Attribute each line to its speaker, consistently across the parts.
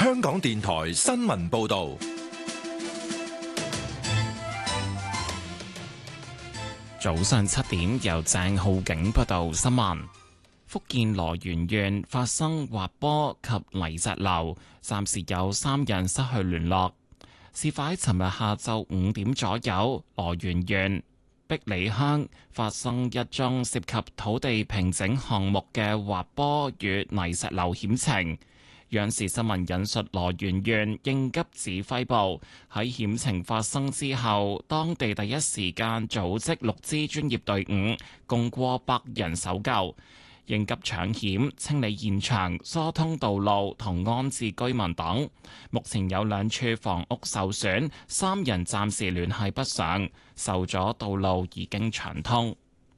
Speaker 1: 香港電台新聞報道。
Speaker 2: 早上7點，由鄭浩景報道新聞。福建羅源縣發生滑坡及泥石流，暫時有3人失去聯絡。事發喺尋日下晝5點左右，羅源縣碧里鄉發生一宗涉及土地平整項目嘅滑坡與泥石流險情。央視新聞引述羅源縣應急指揮部喺險情發生之後，當地第一時間組織6支專業隊伍，共過百人搜救、應急搶險、清理現場、疏通道路同安置居民等。目前有2處房屋受損，3人暫時聯繫不上，受阻道路已經暢通。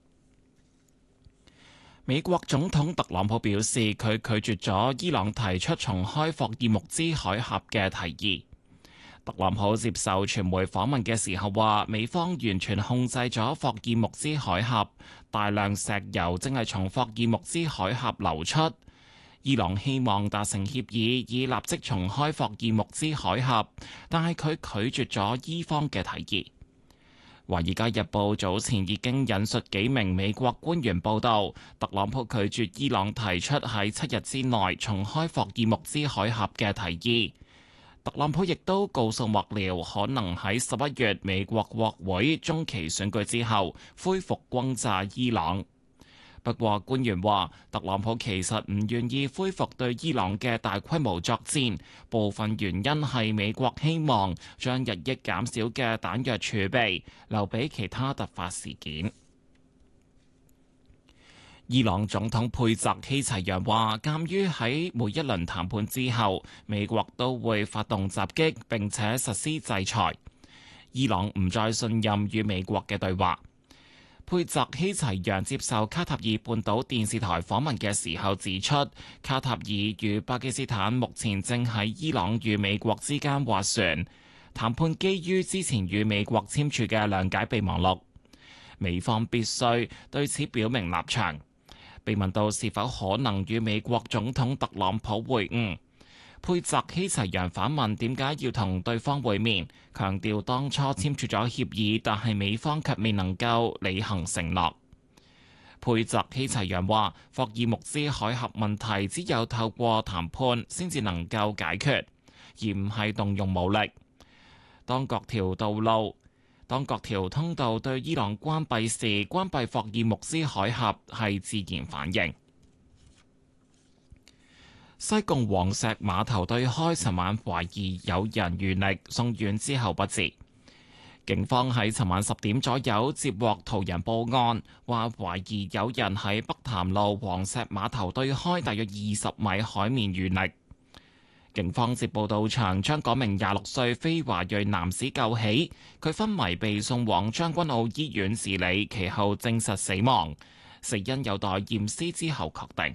Speaker 2: 美國總統特朗普表示，佢拒絕咗伊朗提出重開霍爾木茲海峽嘅提議。特朗普接受傳媒訪問嘅時候話，美方完全控制咗霍爾木茲海峽，大量石油正係從霍爾木茲海峽流出。伊朗希望達成協議，以立即重開霍爾木茲海峽，但係佢拒絕咗伊方嘅提議。《華爾街日報》早前已經引述幾名美國官員報道，特朗普拒絕伊朗提出喺7日之內重開霍爾木茲海峽嘅提議。特朗普亦都告訴幕僚，可能喺11月美國國會中期選舉之後恢復轟炸伊朗。不過官員話，特朗普其實唔願意恢復對伊朗嘅大規模作戰，部分原因係美國希望將日益減少嘅彈藥儲備留俾其他突發事件。伊朗總統佩澤希齊揚話，鑑於喺每一輪談判之後，美國都會發動襲擊並且實施制裁，伊朗唔再信任與美國嘅對話。佩澤希齊揚接受卡塔爾半島電視台訪問嘅時候指出，卡塔爾與巴基斯坦目前正喺伊朗與美國之間斡旋談判，基於之前與美國簽署嘅諒解備忘錄，美方必須對此表明立場。被問到是否可能與美國總統特朗普會晤，佩澤希齊揚反問點解要同對方會面，強調當初簽署咗協議，但係美方卻未能夠履行承諾。佩澤希齊揚話，霍爾木茲海峽問題只有透過談判先至能夠解決，而唔係動用武力。當各條通道對伊朗關閉時，關閉霍爾木茲海峽係自然反應。西貢黃石碼頭對開，尋晚懷疑有人遇溺送院之後不治。警方喺尋晚10點左右接獲途人報案，話懷疑有人喺北潭路黃石碼頭對開大約20米海面遇溺。警方接報到場，將嗰名26歲非華裔男子救起，佢昏迷被送往將軍澳醫院治理，其後證實死亡，死因有待驗屍之後確定。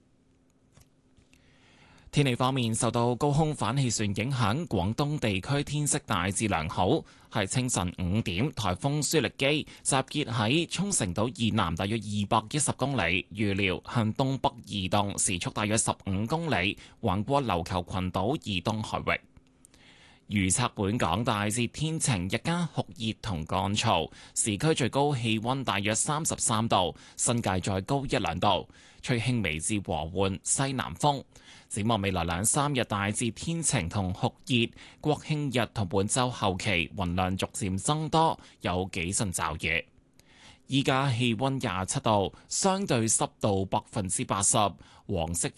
Speaker 2: 天氣方面，受到高空反氣旋影響，廣東地區天色大致良好。係清晨5點，颱風舒力基集結喺沖繩島以南大約210公里，預料向東北移動，時速大約15公里，橫過琉球群島以東海域。預測本港大致天晴，日間酷熱同乾燥，市區最高氣溫大約33度，新界再高1-2度，吹輕微至和緩西南風。展望未來2-3日大致天晴同酷熱，國慶日同本週後期雲量逐漸增多，有幾陣驟雨。依家氣溫27度，相對濕度80%，黃色